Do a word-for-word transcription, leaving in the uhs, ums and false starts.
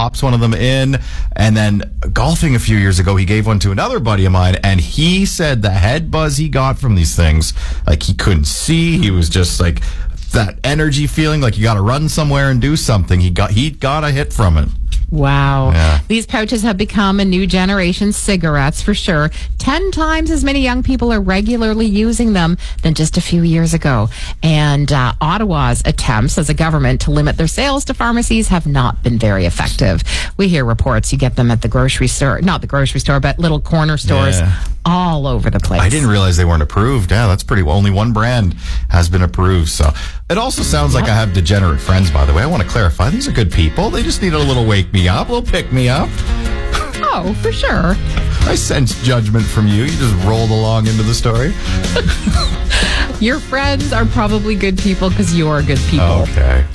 pops one of them in. And then golfing a few years ago, he gave one to another buddy of mine, and he said the head buzz he got from these things, like he couldn't see. He was just like that energy feeling like you got to run somewhere and do something. He got he got a hit from it. Wow. Yeah. These pouches have become a new generation cigarettes for sure. Ten times as many young people are regularly using them than just a few years ago. And uh, Ottawa's attempts as a government to limit their sales to pharmacies have not been very effective. We hear reports you get them at the grocery store, not the grocery store, but little corner stores Yeah. all over the place. I didn't realize they weren't approved. Yeah, that's pretty. Only one brand has been approved. So it also sounds like I have degenerate friends, by the way. I want to clarify. These are good people. They just need a little wake me up. They'll pick me up. Oh, for sure. I sense judgment from you. You just rolled along into the story. Your friends are probably good people because you're good people. Okay.